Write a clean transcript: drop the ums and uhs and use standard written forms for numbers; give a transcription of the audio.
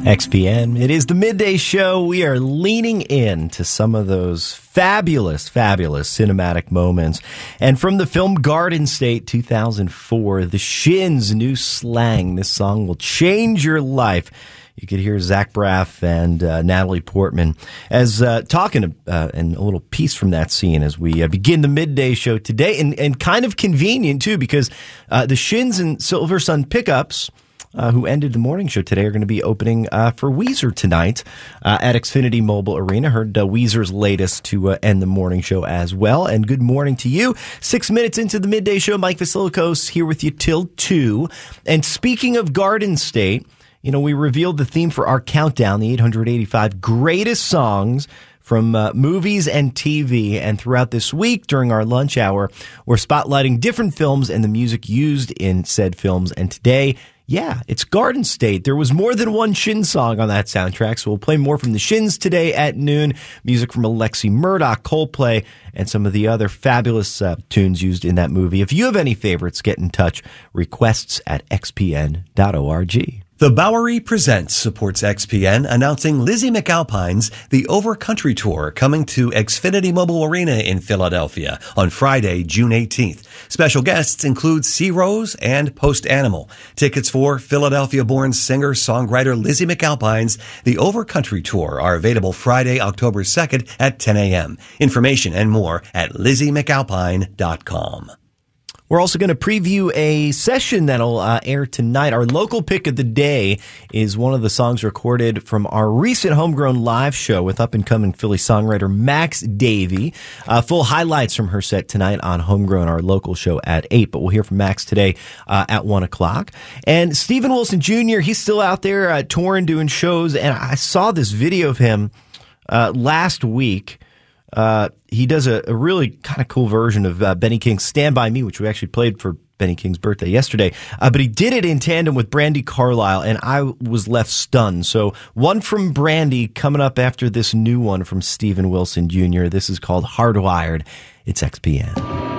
XPN. It is the midday show. We are leaning in to some of those fabulous cinematic moments. And from the film Garden State 2004, the Shins' new slang. This song will change your life. You could hear Zach Braff and Natalie Portman as talking and a little piece from that scene as we begin the midday show today. And kind of convenient, too, because the Shins and Silver Sun Pickups, who ended the morning show today, are going to be opening for Weezer tonight at Xfinity Mobile Arena. Heard Weezer's latest to end the morning show as well. And good morning to you. 6 minutes into the midday show, Mike Vasilikos here with you till 2. And speaking of Garden State, you know, we revealed the theme for our countdown, the 885 greatest songs from movies and TV. And throughout this week, during our lunch hour, we're spotlighting different films and the music used in said films. And today, yeah, it's Garden State. There was more than one Shins song on that soundtrack, so we'll play more from the Shins today at noon. Music from Alexi Murdoch, Coldplay, and some of the other fabulous tunes used in that movie. If you have any favorites, get in touch. Requests at xpn.org. The Bowery Presents supports XPN, announcing Lizzie McAlpine's The Overcountry Tour coming to Xfinity Mobile Arena in Philadelphia on Friday, June 18th. Special guests include C. Rose and Post Animal. Tickets for Philadelphia-born singer-songwriter Lizzie McAlpine's The Overcountry Tour are available Friday, October 2nd at 10 a.m. Information and more at LizzieMcAlpine.com. We're also going to preview a session that'll air tonight. Our local pick of the day is one of the songs recorded from our recent Homegrown live show with up-and-coming Philly songwriter Max Davey. Full highlights from her set tonight on Homegrown, our local show at 8. But we'll hear from Max today at 1 o'clock. And Steven Wilson Jr., he's still out there touring, doing shows. And I saw this video of him last week. He does a really kind of cool version of Benny King's Stand By Me, which we actually played for Benny King's birthday yesterday. But he did it in tandem with Brandi Carlile, and I was left stunned. So one from Brandi coming up after this new one from Steven Wilson Jr. This is called Hardwired. It's XPN.